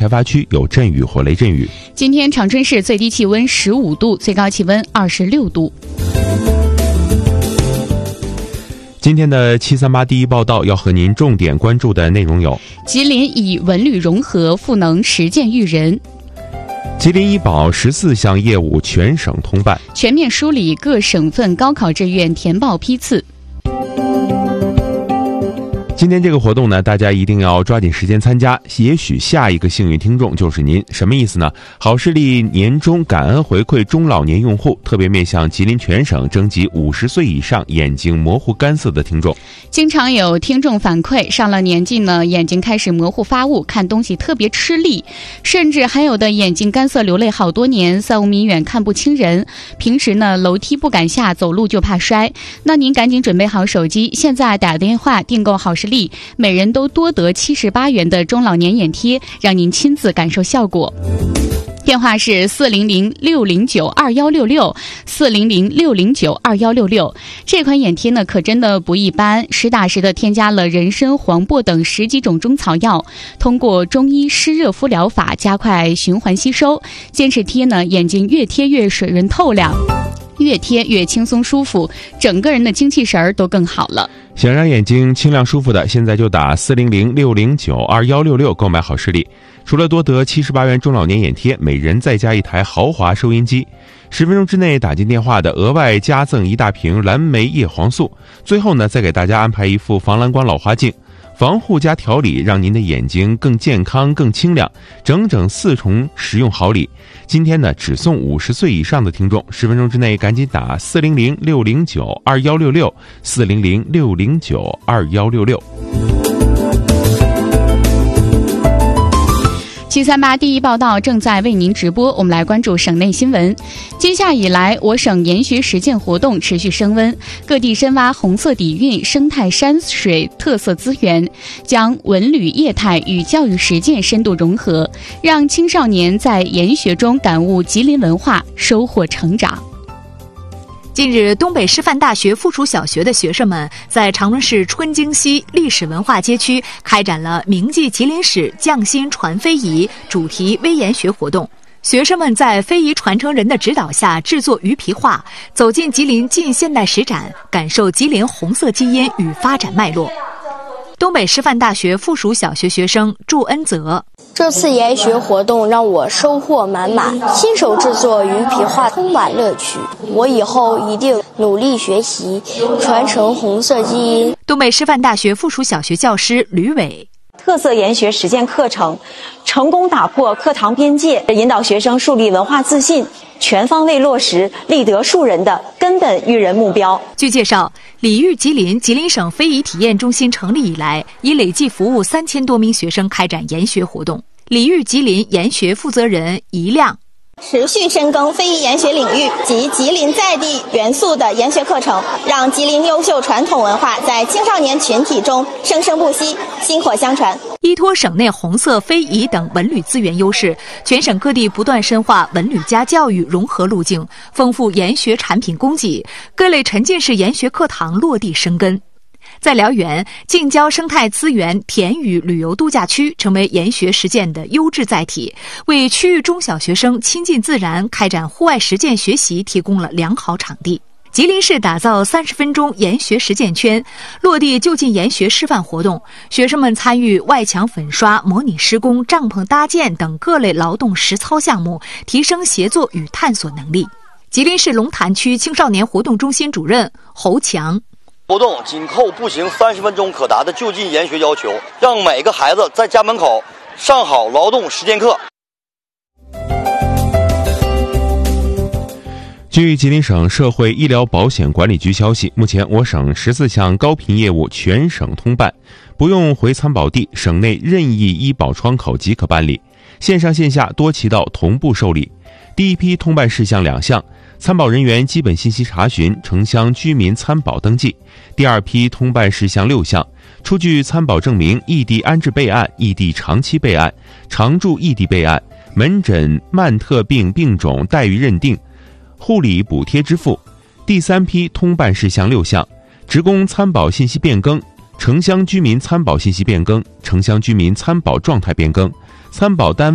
开发区有阵雨或雷阵雨。 今天长春市最低气温15度，最高气温26度。 今天的738第一报道要和您重点关注的内容有： 吉林以文旅融合赋能实践育人， 吉林医保14项业务全省通办， 全面梳理各省份高考志愿填报批次。 今天这个活动呢，大家一定要抓紧时间参加，也许下一个幸运听众就是您。什么意思呢？好视力年终感恩回馈中老年用户，特别面向吉林全省征集50岁以上眼睛模糊干涩的听众。 经常有听众反馈，上了年纪呢，眼睛开始模糊发雾，看东西特别吃力，甚至还有的眼睛干涩流泪好多年，3、5米远看不清人，平时呢楼梯不敢下，走路就怕摔。那您赶紧准备好手机，现在打电话订购好视力，每人都多得78元的中老年眼贴，让您亲自感受效果。电话是400-609-2166，400-609-2166。这款眼贴呢，可真的不一般，实打实的添加了人参、黄柏等10几种中草药，通过中医湿热敷疗法加快循环吸收，坚持贴呢，眼睛越贴越水润透亮，越贴越轻松舒服，整个人的精气神儿都更好了。 想让眼睛清亮舒服的，现在就打400-609-2166购买好视力。除了多得78元中老年眼贴，每人再加一台豪华收音机。10分钟之内打进电话的，额外加赠一大瓶蓝莓叶黄素。最后呢，再给大家安排一副防蓝光老花镜。防护加调理，让您的眼睛更健康、更清亮，整整4重实用好礼。今天呢，只送50岁以上的听众，10分钟之内赶紧打400-609-2166，400-609-2166。 738第一报道正在为您直播，我们来关注省内新闻。今夏以来，我省研学实践活动持续升温，各地深挖红色底蕴、生态山水特色资源，将文旅业态与教育实践深度融合，让青少年在研学中感悟吉林文化，收获成长。 近日，东北师范大学附属小学的学生们在长春市春京西历史文化街区开展了铭记吉林史、匠心传非遗主题微研学活动。学生们在非遗传承人的指导下制作鱼皮画，走进吉林近现代史展，感受吉林红色基因与发展脉络。东北师范大学附属小学学生祝恩泽： 这次研学活动让我收获满满，亲手制作鱼皮画充满乐趣。我以后一定努力学习，传承红色基因。 东北师范大学附属小学教师吕伟： 特色研学实践课程成功打破课堂边界，引导学生树立文化自信，全方位落实立德树人的根本育人目标。 据介绍，礼遇吉林吉林省非遗体验中心成立以来，已累计服务3000多名学生开展研学活动。礼遇吉林研学负责人宜亮： 持续深耕非遗研学领域及吉林在地元素的研学课程，让吉林优秀传统文化在青少年群体中生生不息、薪火相传。 依托省内红色、非遗等文旅资源优势，全省各地不断深化文旅加教育融合路径，丰富研学产品供给，各类沉浸式研学课堂落地生根。在辽源，近郊生态资源田屿旅游度假区成为研学实践的优质载体，为区域中小学生亲近自然、开展户外实践学习提供了良好场地。吉林市打造30分钟研学实践圈，落地就近研学示范活动，学生们参与外墙粉刷、模拟施工、帐篷搭建等各类劳动实操项目，提升协作与探索能力。吉林市龙潭区青少年活动中心主任侯强： 活动紧扣步行30分钟可达的就近研学要求，让每个孩子在家门口上好劳动实践课。 据吉林省社会医疗保险管理局消息，目前我省14项高频业务全省通办，不用回参保地，省内任意医保窗口即可办理，线上线下多渠道同步受理。第一批通办事项2项，参保人员基本信息查询、城乡居民参保登记。第二批通办事项6项，出具参保证明、异地安置备案、异地长期备案、常住异地备案、门诊慢特病病种待遇认定、护理补贴支付。第三批通办事项6项，职工参保信息变更、城乡居民参保信息变更、城乡居民参保状态变更、参保单位